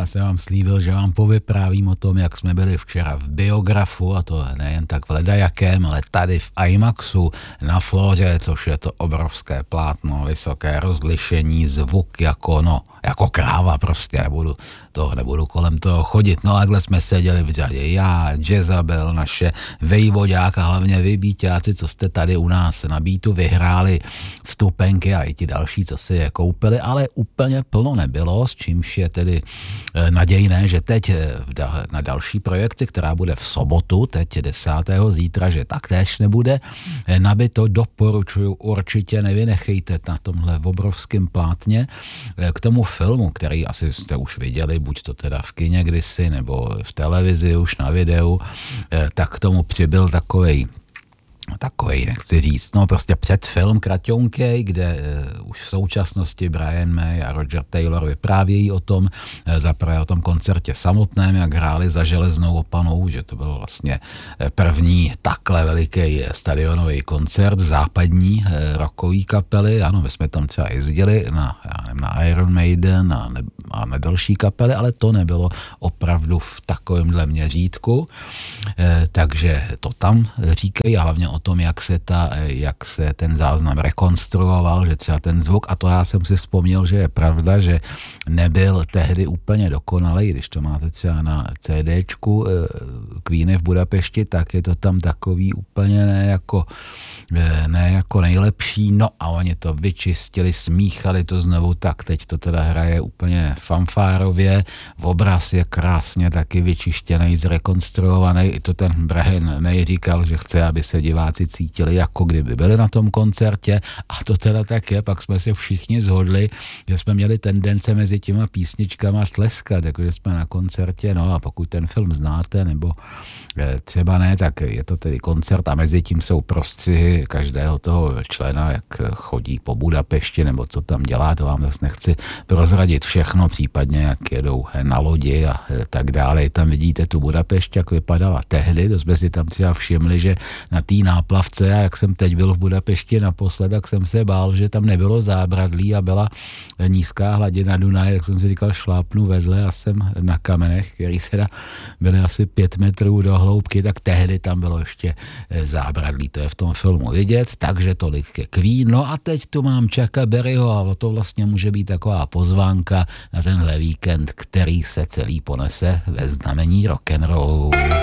Já jsem vám slíbil, že vám povyprávím o tom, jak jsme byli včera v Biografu, a to nejen tak v ledajakém, ale tady v IMAXu na Floře, což je to obrovské plátno, vysoké rozlišení, zvuk jako kráva prostě, nebudu kolem toho chodit. No a takhle jsme seděli v řadě, já, Jezabel, naše vejvoďák a hlavně vy, bíťáci, co jste tady u nás na Beatu vyhráli vstupenky a i ti další, co si je koupili, ale úplně plno nebylo, s čímž je tedy nadějné, že teď na další projekci, která bude v sobotu, teď 10. zítra, že taktéž nebude nabito, doporučuju, určitě nevynechejte na tomhle obrovském plátně. K tomu filmu, který asi jste už viděli, buď to teda v kině kdysi, nebo v televizi už na videu, tak k tomu přibyl takovej, nechci říct, prostě předfilm kraťonkej, kde už v současnosti Brian May a Roger Taylor vyprávějí o tom, zaprvé o tom koncertě samotném, jak hráli za Železnou opanou, že to byl vlastně první takhle veliký stadionový koncert západní rockový kapely. Ano, my jsme tam třeba jezdili na Iron Maiden a na další kapely, ale to nebylo opravdu v takovémhle měřítku, takže to tam říkají a hlavně o tom, jak se ten záznam rekonstruoval, že třeba ten zvuk, a to já jsem si vzpomněl, že je pravda, že nebyl tehdy úplně dokonalý, když to máte třeba na CDčku Queeny v Budapešti, tak je to tam takový úplně ne jako nejlepší, no a oni to vyčistili, smíchali to znovu, tak teď to teda hraje úplně fanfárově, obraz je krásně taky vyčištěný, zrekonstruovaný, i to ten Brian May říkal, že chce, aby se diváci cítili, jako kdyby byli na tom koncertě, a to teda tak je, pak jsme se všichni shodli, že jsme měli tendence mezi těma písničkama tleskat, jakože jsme na koncertě, no a pokud ten film znáte, nebo třeba ne, tak je to tedy koncert a mezi tím jsou prostřihy každého toho člena, jak chodí po Budapešti, nebo co tam dělá, to vám zase nechci prozradit všechno, případně jak jedou na lodi a tak dále. Tam vidíte tu Budapešť, jak vypadala tehdy, to jsme si tam třeba všimli, že na té náplavce, a jak jsem teď byl v Budapešti naposled, tak jsem se bál, že tam nebylo zábradlí a byla nízká hladina Dunaje, jak jsem si říkal, šlápnu vedle a jsem na kamenech, který teda byly asi 5 metrů do hloubky, tak tehdy tam bylo ještě zábradlí, to je v tom filmu vidět, takže tolik ke Queen. No a teď tu mám Chucka Berryho a to vlastně může být taková pozvánka na tenhle víkend, který se celý ponese ve znamení rock'n'rollu.